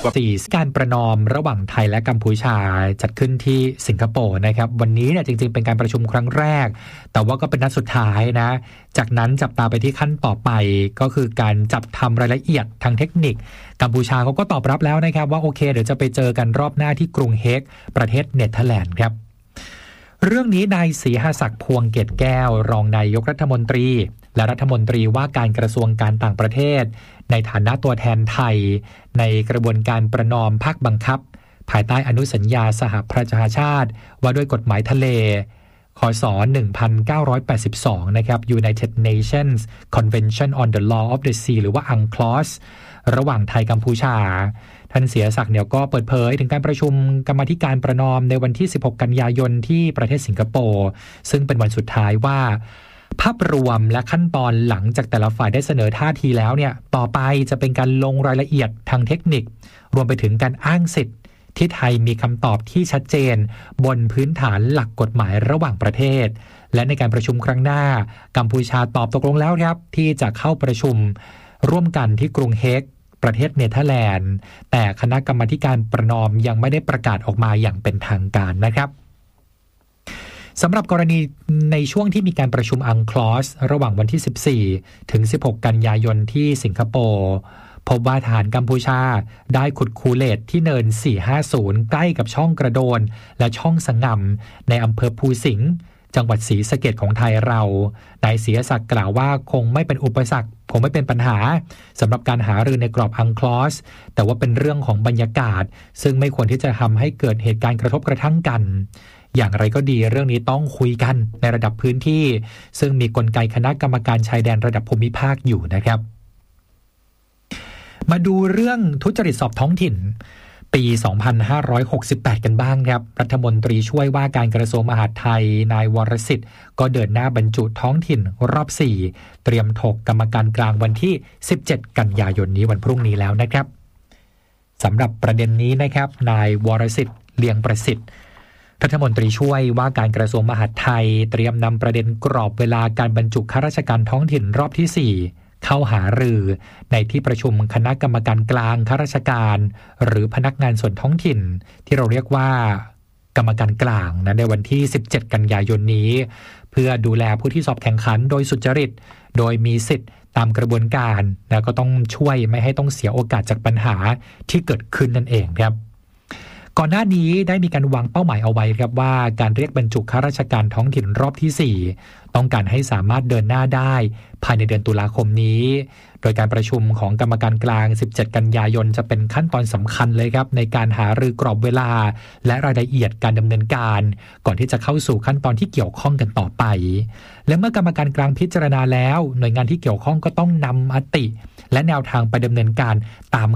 4การประนอมระหว่างไทยและกัมพูชาจัดขึ้นที่สิงคโปร์นะครับวันนี้เนี่ยจริงๆเป็นการประชุมครั้งแรกแต่ว่าก็เป็นนัดสุดท้ายนะจากนั้นจับตาไปที่ขั้นต่อไปก็คือการจัดทำรายละเอียดทางเทคนิคกัมพูชาเขาก็ตอบรับแล้วนะครับว่าโอเคเดี๋ยวจะไปเจอกันรอบหน้าที่กรุงเฮกประเทศเนเธอร์แลนด์ครับเรื่องนี้นายศรีหศักดิ์พวงเกตแก้วรองนายกรัฐมนตรีและรัฐมนตรีว่าการกระทรวงการต่างประเทศในฐานะตัวแทนไทยในกระบวนการประนอมภาคบังคับภายใต้อนุสัญญาสหประชาชาติว่าด้วยกฎหมายทะเลคศ1982นะครับ United Nations Convention on the Law of the Sea หรือว่า UNCLOS ระหว่างไทยกัมพูชาท่านเสียศักดิ์เนี่ยก็เปิดเผยถึงการประชุมกรรมาธิการประนอมในวันที่16กันยายนที่ประเทศสิงคโปร์ซึ่งเป็นวันสุดท้ายว่าภาพรวมและขั้นตอนหลังจากแต่ละฝ่ายได้เสนอท่าทีแล้วเนี่ยต่อไปจะเป็นการลงรายละเอียดทางเทคนิครวมไปถึงการอ้างสิทธิ์ที่ไทยมีคำตอบที่ชัดเจนบนพื้นฐานหลักกฎหมายระหว่างประเทศและในการประชุมครั้งหน้ากัมพูชาตอบตกลงแล้วครับที่จะเข้าประชุมร่วมกันที่กรุงเฮกประเทศเนเธอร์แลนด์แต่คณะกรรมาธิการประนอมยังไม่ได้ประกาศออกมาอย่างเป็นทางการนะครับสำหรับกรณีในช่วงที่มีการประชุมอังคลอสระหว่างวันที่14ถึง16กันยายนที่สิงคโปร์พบว่าทหารกัมพูชาได้ขุดคูเลตที่เนิน450ใกล้กับช่องกระโดนและช่องสงํในอำเภอภูสิงห์จังหวัดศรีสะเกษของไทยเรานายศรีศักดิ์กล่าวว่าคงไม่เป็นอุปสรรคคงไม่เป็นปัญหาสำหรับการหารือในกรอบอังคลอสแต่ว่าเป็นเรื่องของบรรยากาศซึ่งไม่ควรที่จะทำให้เกิดเหตุการณ์กระทบกระทั่งกันอย่างไรก็ดีเรื่องนี้ต้องคุยกันในระดับพื้นที่ซึ่งมีกลไกคณะกรรมการชายแดนระดับภูมิภาคอยู่นะครับมาดูเรื่องทุจริตสอบท้องถิ่นปี2568กันบ้างครับรัฐมนตรีช่วยว่าการกระทรวงมหาดไทยนายวรสิทธิ์ก็เดินหน้าบรรจุท้องถิ่นรอบ4เตรียมถกกรรมการกลางวันที่17กันยายนนี้วันพรุ่งนี้แล้วนะครับสำหรับประเด็นนี้นะครับนายวรสิทธิ์เลียงประสิทธิ์รัฐมนตรีช่วยว่าการกระทรวงมหาดไทยเตรียมนำประเด็นกรอบเวลาการบรรจุข้าราชการท้องถิ่นรอบที่4เข้าหารือในที่ประชุมคณะกรรมการกลางข้าราชการหรือพนักงานส่วนท้องถิ่นที่เราเรียกว่ากรรมการกลางในวันที่17กันยายนนี้เพื่อดูแลผู้ที่สอบแข่งขันโดยสุจริตโดยมีสิทธิ์ตามกระบวนการและก็ต้องช่วยไม่ให้ต้องเสียโอกาสจากปัญหาที่เกิดขึ้นนั่นเองครับก่อนหน้านี้ได้มีการวางเป้าหมายเอาไว้ครับว่าการเรียกบรรจุข้าราชการท้องถิ่นรอบที่4ต้องการให้สามารถเดินหน้าได้ภายในเดือนตุลาคมนี้โดยการประชุมของกรรมการกลาง17กันยายนจะเป็นขั้นตอนสำคัญเลยครับในการหารือกรอบเวลาและรายละเอียดการดำเนินการก่อนที่จะเข้าสู่ขั้นตอนที่เกี่ยวข้องกันต่อไปและเมื่อกรรมการกลางพิจารณาแล้วหน่วยงานที่เกี่ยวข้องก็ต้องนำมติและแนวทางไปดำเนินการตาม